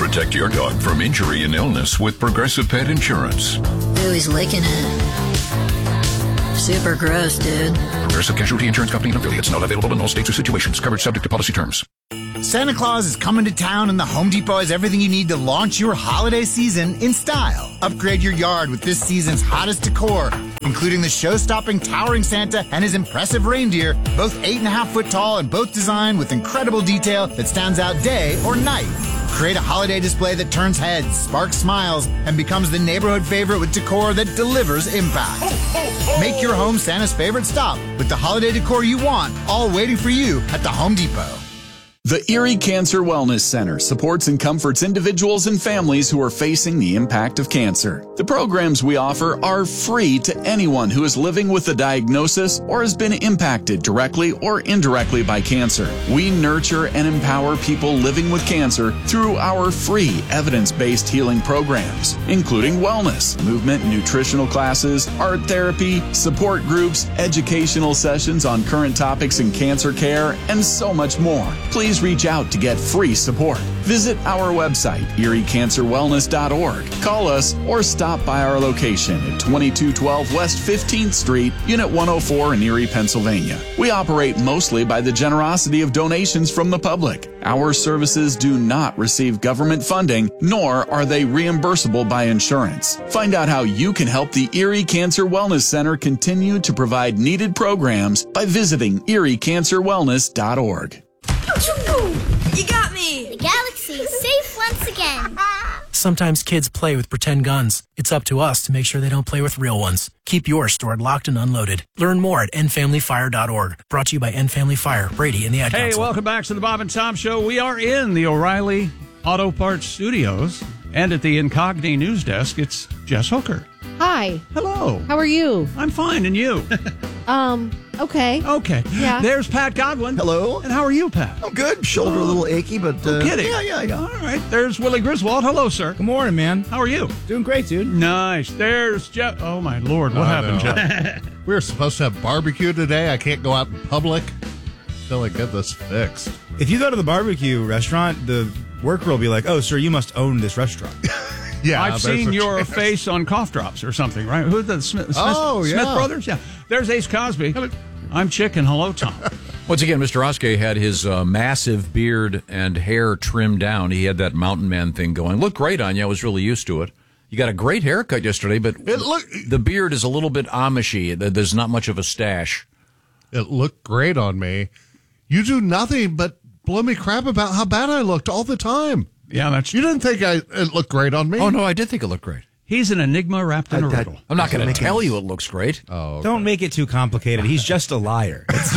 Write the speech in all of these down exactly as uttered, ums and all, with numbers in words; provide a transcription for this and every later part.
Protect your dog from injury and illness with Progressive Pet Insurance. Ooh, he's licking it. Super gross, dude. Progressive Casualty Insurance Company and affiliates. Not available in all states or situations. Coverage subject to policy terms. Santa Claus is coming to town, and the Home Depot has everything you need to launch your holiday season in style. Upgrade your yard with this season's hottest decor, including the show-stopping towering Santa and his impressive reindeer, both eight and a half foot tall and both designed with incredible detail that stands out day or night. Create a holiday display that turns heads, sparks smiles, and becomes the neighborhood favorite with decor that delivers impact. Make your home Santa's favorite stop with the holiday decor you want, all waiting for you at the Home Depot. The Erie Cancer Wellness Center supports and comforts individuals and families who are facing the impact of cancer. The programs we offer are free to anyone who is living with a diagnosis or has been impacted directly or indirectly by cancer. We nurture and empower people living with cancer through our free evidence-based healing programs, including wellness, movement and nutritional classes, art therapy, support groups, educational sessions on current topics in cancer care, and so much more. Please reach out to get free support. Visit our website, erie cancer wellness dot org. Call us or stop by our location at twenty-two twelve West fifteenth Street, Unit one oh four in Erie, Pennsylvania. We operate mostly by the generosity of donations from the public. Our services do not receive government funding, nor are they reimbursable by insurance. Find out how you can help the Erie Cancer Wellness Center continue to provide needed programs by visiting erie cancer wellness dot org. You got me! The galaxy is safe once again. Sometimes kids play with pretend guns. It's up to us to make sure they don't play with real ones. Keep yours stored locked and unloaded. Learn more at end family fire dot org. Brought to you by End Family Fire, Brady, and the Ad Hey, Council. welcome back to the Bob and Tom Show. We are in the O'Reilly Auto Parts Studios, and at the Incogni News Desk, it's Jess Hooker. Hi. Hello. How are you? I'm fine, and you? Um, okay. Okay. Yeah. There's Pat Godwin. Hello. And how are you, Pat? I'm good. Shoulder a little achy, but... Uh, no kidding. Yeah, yeah, yeah. All right. There's Willie Griswold. Hello, sir. Good morning, man. How are you? Doing great, dude. Nice. There's Jeff. Oh, my Lord. What I happened, know. Jeff? We were supposed to have barbecue today. I can't go out in public until I get this fixed. If you go to the barbecue restaurant, the worker will be like, oh, sir, you must own this restaurant. Yeah, I've seen your chance. face on cough drops or something, right? Who's the Smith, Smith, Oh, Smith yeah. brothers? Yeah. There's Ace Cosby. Hello. I'm Chick, and hello, Tom. Once again, Mister Oskey had his uh, massive beard and hair trimmed down. He had that mountain man thing going. Looked great on you. I was really used to it. You got a great haircut yesterday, but It look, the beard is a little bit Amishy. There's not much of a stash. it looked great on me. You do nothing but blow me crap about how bad I looked all the time. Yeah, that's You didn't think I it looked great on me? Oh, no, I did think it looked great. He's an enigma wrapped in a that- riddle. I'm not going to make tell it- you it looks great. Oh, okay. Don't make it too complicated. He's just a liar. It's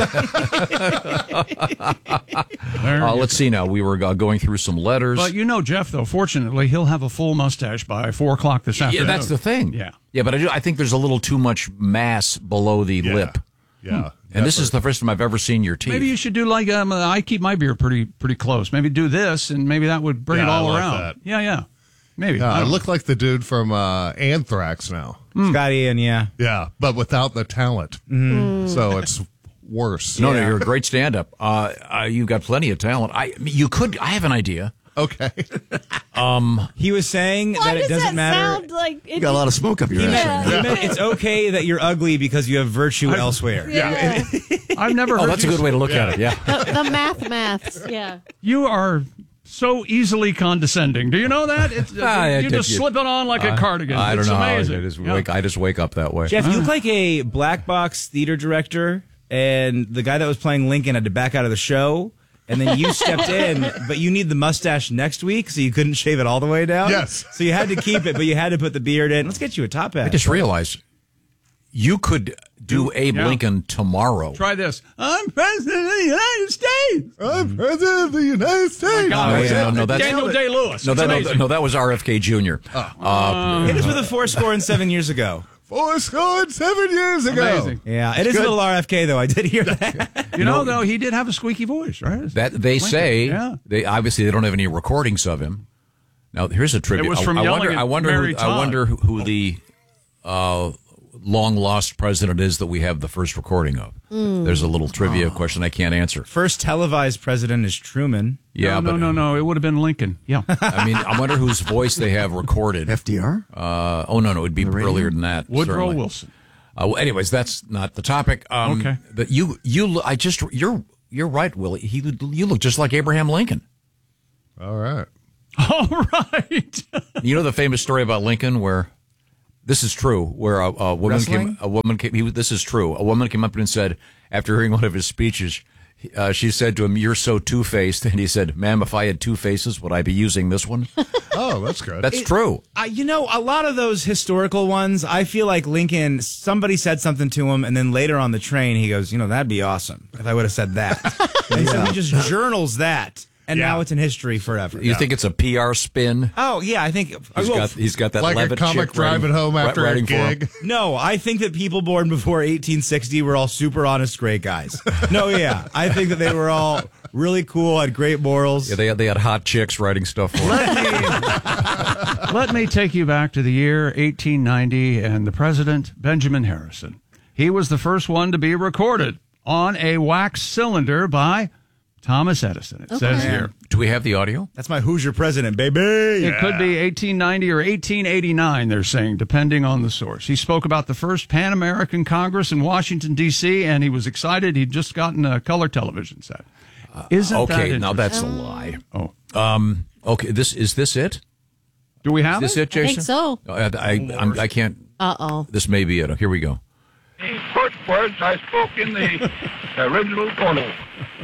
There Uh, you let's see now. We were uh, going through some letters. But you know, Jeff, though, fortunately, he'll have a full mustache by four o'clock this yeah, afternoon. that's the thing. Yeah. Yeah, but I, do, I think there's a little too much mass below the Yeah. lip. Yeah. And this is the first time I've ever seen your teeth. Maybe you should do like um, I keep my beard pretty pretty close. Maybe do this, and maybe that would bring Yeah, it all I like around. that. Yeah, yeah. Maybe. Yeah, I I don't- look like the dude from uh, Anthrax now. Scotty, and yeah. Yeah, but without the talent. So it's worse. No, Yeah. no, you're a great stand-up. Uh, uh, you've got plenty of talent. I, you could. I have an idea. Okay. He was saying Why that does it doesn't that matter. sound like it, You got a lot of smoke up your He ass. meant, he meant it's okay that you're ugly because you have virtue elsewhere. Yeah. I've never Oh, heard that's a you good way to look Yeah. at it. Yeah. the, the math maths. Yeah. You are so easily condescending. Do you know that? It's, Ah, you I just did- slip it on like a cardigan. I don't it's know. amazing. I just, Yeah. wake, I just wake up that way. Jeff, you look like a black box theater director, and the guy that was playing Lincoln had to back out of the show, and then you stepped in, but you need the mustache next week, so you couldn't shave it all the way down. Yes. So you had to keep it, but you had to put the beard in. Let's get you a top hat. I just realized you could do Abe Yeah. Lincoln tomorrow. Try this. I'm president of the United States. I'm president of the United States. God, Oh, yeah, no, no, that's- Daniel Day-Lewis. No, It's that, no, amazing. no, that was R F K Junior Uh, It was with a four score and seven years ago. Four score and seven years ago. Amazing. Yeah, it is a little R F K, though. I did hear that. You know, though, he did have a squeaky voice, right? that they Lincoln. say Yeah. they obviously they don't have any recordings of him. Now here's a tribute. It was from I, I yelling wonder. at I wonder. Mary Who, I Todd. wonder who, who the uh, long lost president is that we have the first recording of? Mm. There's a little trivia oh. question I can't answer. First televised president is Truman. Yeah, no, but no, no, no. It would have been Lincoln. Yeah. I mean, I wonder whose voice they have recorded. F D R? Uh, oh no, no, it'd be earlier than that. Woodrow certainly. Wilson. Uh, well, anyways, that's not the topic. Um, okay. But you, you, I just, you're, you're right, Willie. He, you look just like Abraham Lincoln. All right. All right. You know the famous story about Lincoln, where this is true, where a, a woman Wrestling? came, a woman came. He, this is true. A woman came up and said, after hearing one of his speeches, uh, she said to him, "You're so two-faced," and he said, "Ma'am, if I had two faces, would I be using this one?" Oh, that's good. That's It- true. Uh, you know, a lot of those historical ones, I feel like Lincoln, somebody said something to him, and then later on the train, he goes, you know, that'd be awesome if I would have said that. And so he just journals that, and Yeah. now it's in history forever. You think it's a P R spin? Oh, yeah, I think... He's well, got he's got that Like a Levitt comic chick driving writing- home after a writing for him. gig. No, I think that people born before eighteen sixty were all super honest, great guys. No, yeah. I think that they were all really cool, had great morals. Yeah, they had, they had hot chicks writing stuff for him. Let me, let me take you back to the year eighteen ninety and the president, Benjamin Harrison. He was the first one to be recorded on a wax cylinder by Thomas Edison. It Okay. says here. Do we have the audio? That's my Hoosier president, baby. It could be eighteen ninety or eighteen eighty-nine, they're saying, depending on the source. He spoke about the first Pan American Congress in Washington, D C, and he was excited. He'd just gotten a color television set. Isn't Uh, that okay, now interesting? that's a lie. Oh. Um, okay, this is this it? Do we have Is this it? it, Jason? I think so. I, I, I'm, I can't. Uh-oh. This may be it. Here we go. The first words I spoke in the original photo.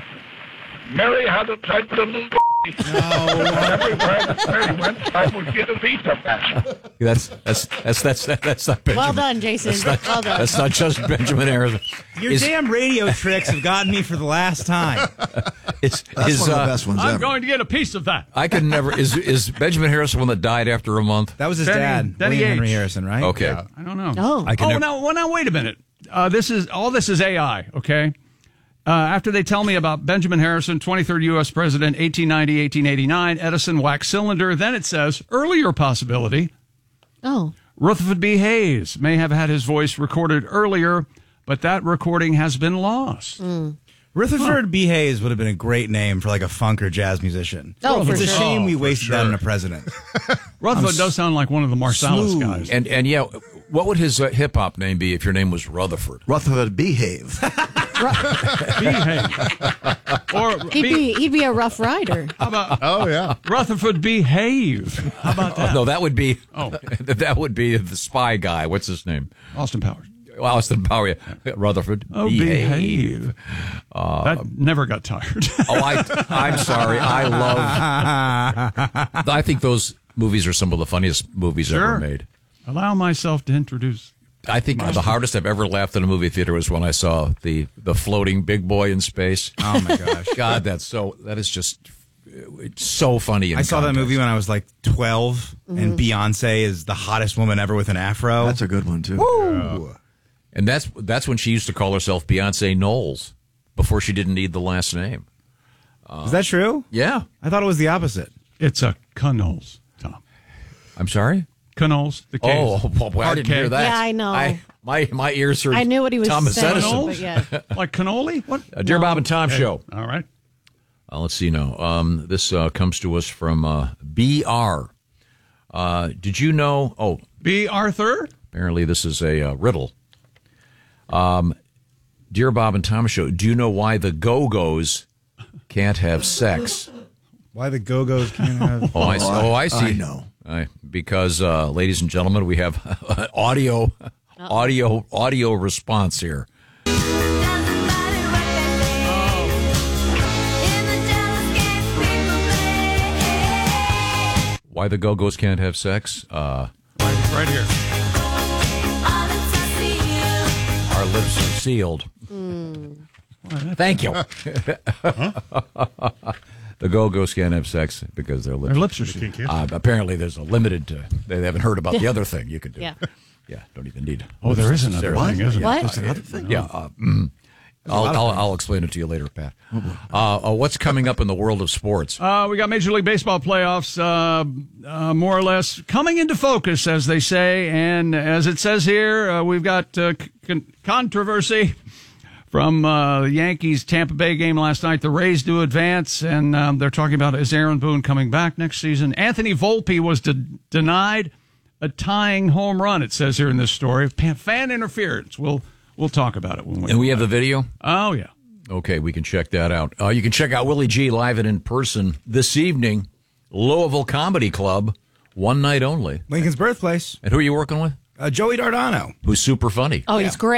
Mary had a tight little no. Everywhere that Mary went, I would get a piece of that. That's that's that's that's that's, that's not Benjamin. Well done, Jason. That's not, Well done. that's not just Benjamin Harrison. Your Is- damn radio tricks have gotten me for the last time. Is, That's is, one of the uh, best ones I'm ever. going to get a piece of that. I can never. Is is Benjamin Harrison one that died after a month? That was his Denny- dad, Denny William Henry H. Harrison, right? Okay. I don't know. Oh. I can oh, never- now, well, now, wait a minute. Uh, this is all. This is A I. Okay. Uh, after they tell me about Benjamin Harrison, twenty-third U S president, eighteen ninety, eighteen eighty-nine, Edison wax cylinder. Then it says earlier possibility. Oh. Rutherford B. Hayes may have had his voice recorded earlier, but that recording has been lost. Mm. Rutherford B. Hayes would have been a great name for like a funk or jazz musician. Oh, for it's a sure. shame we Oh, for wasted that sure. on a president. Rutherford I'm does sound like one of the Marsalis smooth. guys. And and yeah, what would his uh, hip hop name be if your name was Rutherford? Rutherford Behave. Behave. Or He'd be, be he'd be a rough rider. how about Oh, yeah. Rutherford Behave? How about that? Oh, no, that would be. Oh. that would be the spy guy. What's his name? Austin Powers. Austin Power. Yeah. Rutherford. Oh, behave. Uh, that never got tired. oh, I. I'm sorry. I love. I think those movies are some of the funniest movies Sure. ever made. Allow myself to introduce. I think the hardest I've ever laughed in a movie theater was when I saw the the floating big boy in space. Oh my gosh. God, that's so that is just it's so funny. In I saw that context. movie when I was like twelve, and Beyonce is the hottest woman ever with an afro. That's a good one, too. Woo! And that's that's when she used to call herself Beyonce Knowles before she didn't need the last name. Uh, Is that true? Yeah. I thought it was the opposite. It's a Knowles, Tom. I'm sorry? Knowles, the case. Oh, well, boy, I Hard didn't hear K. that. Yeah, I know. I, my my ears heard I knew what he was Thomas saying. Edison. But yeah. Like cannoli? What? Uh, Dear Bob and Tom Okay. show. All right. Uh, let's see now. Um, this uh, comes to us from uh, B R. Uh, did you know? Oh, B. Arthur? apparently this is a uh, riddle. Um, Dear Bob and Tom show, do you know why the Go-Go's can't have sex? Why the Go-Go's can't have... Oh, I, oh, I see. I know. I, because, uh, ladies and gentlemen, we have audio, audio, audio response here. Why the Go-Go's can't have sex? Uh, Right, right here. our lips are sealed. Thank you. The Go-Go's can't have sex because their lips, Their lips are sealed. Uh, apparently, there's a limited. Uh, they haven't heard about the other thing you could do. Yeah. Yeah, don't even need. Oh, there is another What? thing, isn't What? there? That's another thing. Yeah. Uh, mm. I'll, I'll, I'll explain it to you later, Pat. Uh, uh, what's coming up in the world of sports? Uh, we got Major League Baseball playoffs, uh, uh, more or less coming into focus, as they say. And as it says here, uh, we've got uh, con- controversy from uh, the Yankees Tampa Bay game last night. The Rays do advance, and um, they're talking about is Aaron Boone coming back next season. Anthony Volpe was de- denied a tying home run, it says here in this story. Fan interference. We'll we'll talk about it when we. And we have the video? Oh yeah. Okay, we can check that out. Uh, you can check out Willie G live and in person this evening, Louisville Comedy Club, one night only. Lincoln's birthplace. And who are you working with? Uh, Joey Dardano. Who's super funny. Oh, he's great.